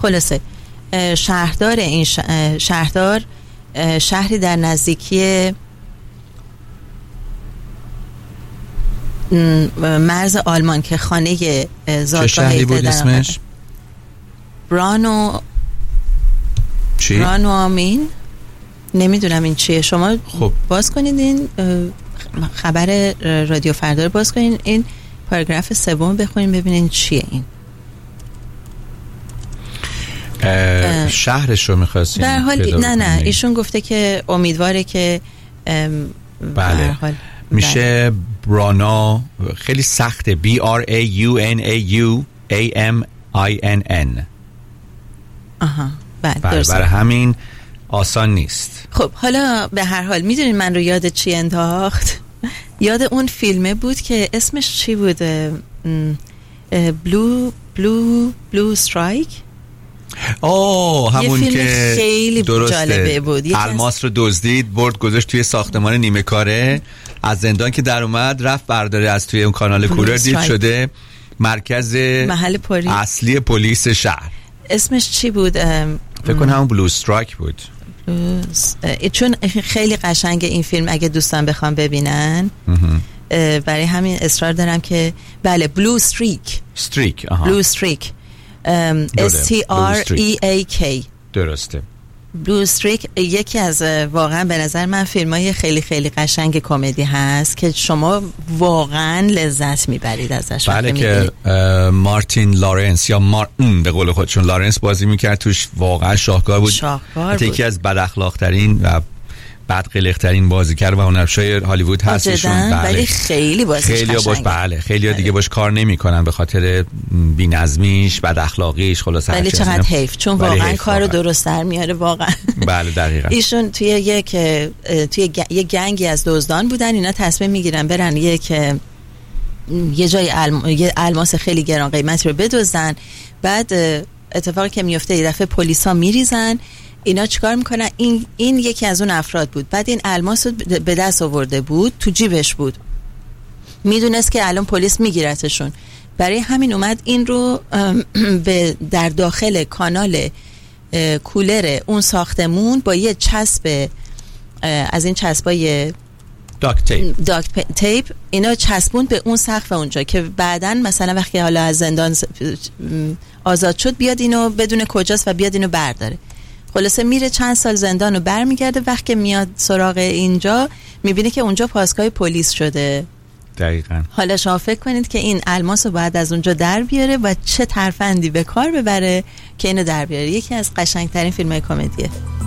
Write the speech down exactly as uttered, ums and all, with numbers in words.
خلاصه شهردار این شهردار شهری در نزدیکی مرز آلمان که خانه زادگاه چه شهری بود اسمش؟ برانو چی؟ برانو آمین. نمیدونم این چیه. شما خب باز کنید این خبر رادیو فردا رو باز کنید، این پاراگراف سوم بخونید ببینید چیه این. شهرش رو می‌خواستین در حال نه نه ایشون گفته که امیدواره که بله میشه برانا، خیلی سخته، B R A U N A U A M I N N. آها بله بله برای همین آسان نیست. خب حالا به هر حال میدونین من رو یاد چی انداخت؟ یاد اون فیلمه بود که اسمش چی بود؟ بلو بلو بلو استرایک. اوه همون که خیلی جالبه بود. الماس رو دزدید برد گذاشت توی ساختمان نیمه کاره، از زندان که در اومد رفت برداره از توی اون کانال کولر دید شده مرکز محل پلیس اصلی پلیس شهر. اسمش چی بود؟ فکر کنم همون بلو استرایک بود. چون خیلی قشنگه این فیلم، اگه دوستان بخوام ببینن برای همین اصرار دارم که بله بلو استریک استریک آها بلو استریک S T R E A K درسته. بلو استریک یکی از واقعا به نظر من فیلمای خیلی خیلی قشنگ کمدی هست که شما واقعا لذت میبرید ازش. بله که مارتین لارنس یا مارتین به قول خودشون لارنس بازی میکرد توش، واقعا شاهکار بود. شاهکار بود. یکی از بداخلاق‌ترین و بدقلق‌ترین بازیگر و هنرپیشه هالیوود هستشون. بله ولی خیلی بازیش خیلی باش بله خیلی بله. دیگه باش کار نمیکنن به خاطر بی‌نظمیش، بد اخلاقیش، خلاص ولی چقدر حیف، چون واقعا کارو درست در میاره واقعا. بله دقیقاً. ایشون توی یک توی یک گنگی از دزدان بودن، اینا تصمیم میگیرن برن یک یه جای الم... یه الماس خیلی گران قیمتی رو بدزدن. بعد اتفاقی که میفته یه دفعه پلیسا میریزن، اینا چیکار میکنن؟ این این یکی از اون افراد بود. بعد این الماس رو به دست آورده بود، تو جیبش بود، میدونست که الان پلیس میگیرتشون. برای همین اومد این رو به در داخل کانال کولر اون ساختمون با یه چسب از این چسبای داکت تیپ داکت تیپ اینا چسبوند به اون سقف اونجا که بعدن مثلا وقتی حالا از زندان آزاد شد بیاد اینو بدون کجاست و بیاد اینو برداره. خلاصه میره چند سال زندان رو برمیگرده، وقتی که میاد سراغ اینجا میبینه که اونجا پاسگاه پلیس شده. دقیقاً. حالا شما فکر کنید که این الماس رو باید از اونجا در بیاره و چه ترفندی به کار ببره که اینو در بیاره. یکی از قشنگترین فیلم‌های کمدیه.